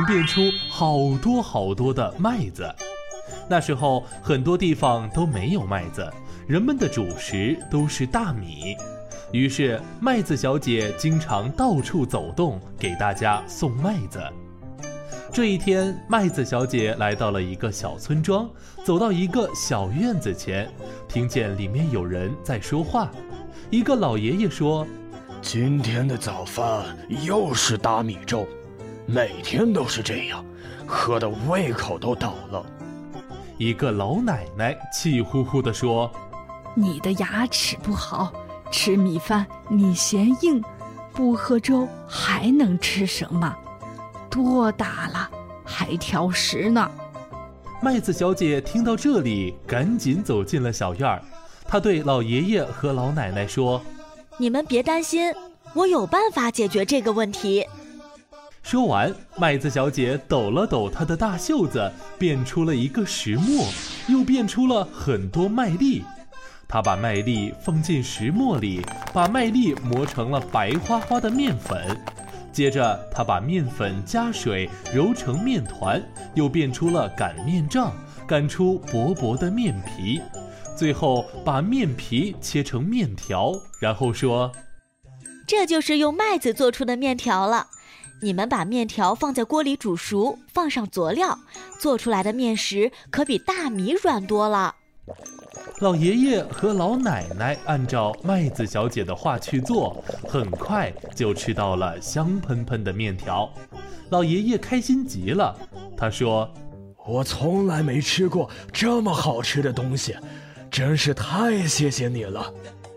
变出好多好多的麦子。那时候很多地方都没有麦子，人们的主食都是大米。于是麦子小姐经常到处走动，给大家送麦子。这一天，麦子小姐来到了一个小村庄，走到一个小院子前，听见里面有人在说话。一个老爷爷说： 今天的早饭又是大米粥，每天都是这样，喝的胃口都倒了。 一个老奶奶气呼呼地说： 你的牙齿不好，吃米饭你嫌硬，不喝粥还能吃什么？多大了还挑食呢？ 麦子小姐听到这里，赶紧走进了小院儿。她对老爷爷和老奶奶说： 你们别担心，我有办法解决这个问题。 说完，麦子小姐抖了抖她的大袖子，变出了一个石磨，又变出了很多麦粒。她把麦粒放进石磨里，把麦粒磨成了白花花的面粉。接着她把面粉加水揉成面团，又变出了擀面杖，擀出薄薄的面皮。最后把面皮切成面条，然后说： 这就是用麦子做出的面条了。你们把面条放在锅里煮熟，放上佐料，做出来的面食可比大米软多了。 老爷爷和老奶奶按照麦子小姐的话去做，很快就吃到了香喷喷的面条。老爷爷开心极了，他说： 我从来没吃过这么好吃的东西，真是太谢谢你了。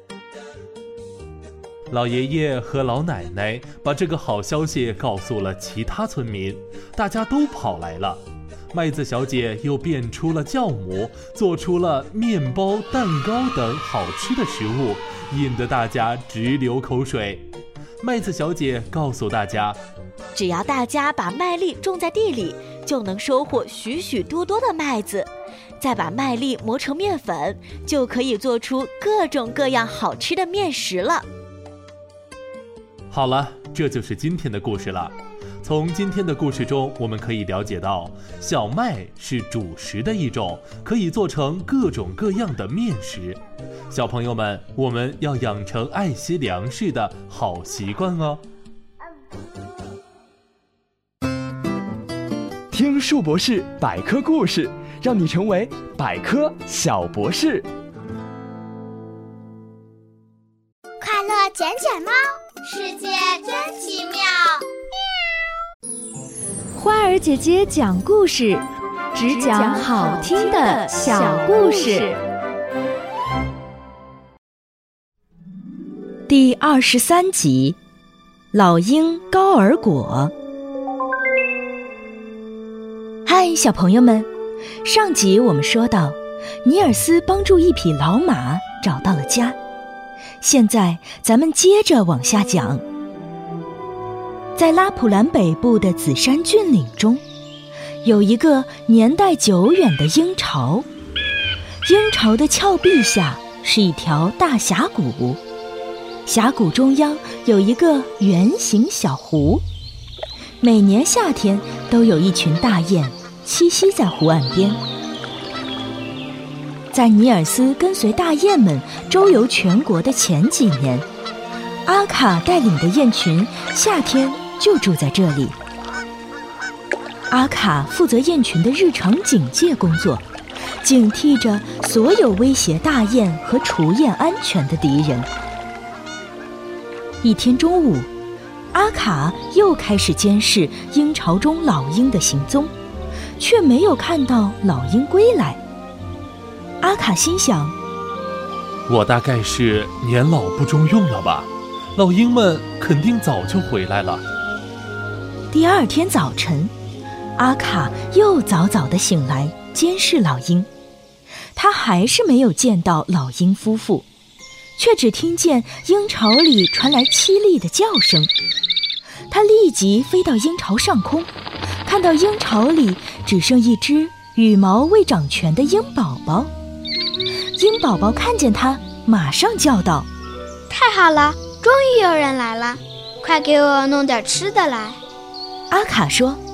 老爷爷和老奶奶把这个好消息告诉了其他村民，大家都跑来了。麦子小姐又变出了酵母，做出了面包、蛋糕等好吃的食物，引得大家直流口水。麦子小姐告诉大家， 只要大家把麦粒种在地里，就能收获许许多多的麦子，再把麦粒磨成面粉，就可以做出各种各样好吃的面食了。 好了，这就是今天的故事了。从今天的故事中，我们可以了解到，小麦是主食的一种，可以做成各种各样的面食。小朋友们，我们要养成爱惜粮食的好习惯哦。 听树博士百科故事，让你成为百科小博士。 快乐捡捡猫，世界真奇妙。 花儿姐姐讲故事，只讲好听的小故事。 第23集，老鹰高尔果。嗨，小朋友们，上集我们说到，尼尔斯帮助一匹老马找到了家。现在咱们接着往下讲。在拉普兰北部的紫山峻岭中，有一个年代久远的鹰巢。鹰巢的峭壁下是一条大峡谷，峡谷中央有一个圆形小湖。每年夏天都有一群大雁栖息在湖岸边。在尼尔斯跟随大雁们周游全国的前几年，阿卡带领的雁群夏天就住在这里。阿卡负责雁群的日常警戒工作，警惕着所有威胁大雁和雏雁安全的敌人。一天中午，阿卡又开始监视鹰巢中老鹰的行踪，却没有看到老鹰归来。阿卡心想， 我大概是年老不中用了吧，老鹰们肯定早就回来了。 第二天早晨，阿卡又早早地醒来监视老鹰。他还是没有见到老鹰夫妇，却只听见鹰巢里传来凄厉的叫声。他立即飞到鹰巢上空，看到鹰巢里只剩一只羽毛未长全的鹰宝宝。鹰宝宝看见他，马上叫道： 太好了，终于有人来了，快给我弄点吃的来。 阿卡说：